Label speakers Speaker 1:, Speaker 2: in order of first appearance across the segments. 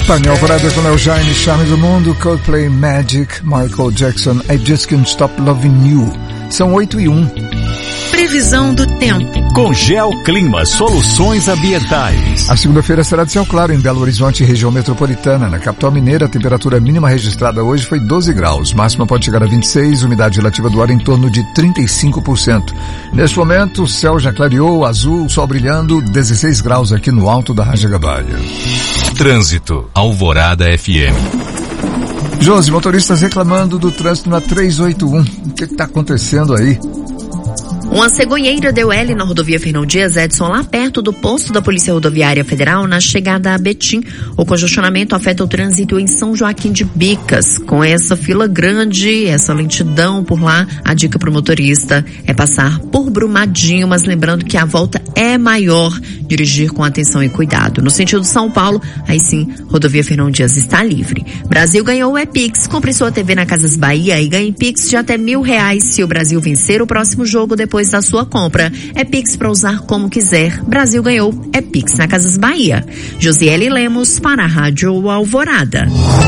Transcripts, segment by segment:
Speaker 1: Painel Alvorada com Léo Jaime, Charme do Mundo, Coldplay, Magic, Michael Jackson, I Just Can't Stop Loving You. São 8:01.
Speaker 2: Previsão do tempo.
Speaker 3: Com Geoclima Soluções Ambientais.
Speaker 1: A segunda-feira será de céu claro em Belo Horizonte e região metropolitana. Na capital mineira, a temperatura mínima registrada hoje foi 12 graus. Máxima pode chegar a 26, umidade relativa do ar em torno de 35%. Neste momento, o céu já clareou, azul, sol brilhando, 16 graus aqui no alto da Rajagabalha.
Speaker 3: Trânsito, Alvorada FM.
Speaker 1: Josi, motoristas reclamando do trânsito na 381. O que está acontecendo aí?
Speaker 2: Uma cegonheira deu L na rodovia Fernão Dias Edson, lá perto do posto da Polícia Rodoviária Federal, na chegada a Betim. O congestionamento afeta o trânsito em São Joaquim de Bicas. Com essa fila grande, essa lentidão por lá, a dica para o motorista é passar por Brumadinho, mas lembrando que a volta é maior, dirigir com atenção e cuidado. No sentido São Paulo, aí sim, rodovia Fernão Dias está livre. Brasil ganhou o Epix. Compre sua TV na Casas Bahia e ganhe Pix de até R$1.000 se o Brasil vencer o próximo jogo depois da sua compra. É Pix para usar como quiser. Brasil ganhou. É Pix na Casas Bahia. Josiele Lemos para a Rádio Alvorada.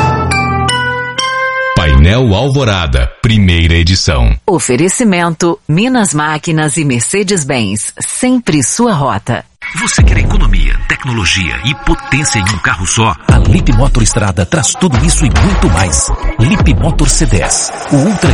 Speaker 3: Painel Alvorada, primeira edição.
Speaker 4: Oferecimento Minas Máquinas e Mercedes-Benz. Sempre sua rota.
Speaker 5: Você quer economia, tecnologia e potência em um carro só? A Lip Motor Estrada traz tudo isso e muito mais. Lip Motor C10, o ultra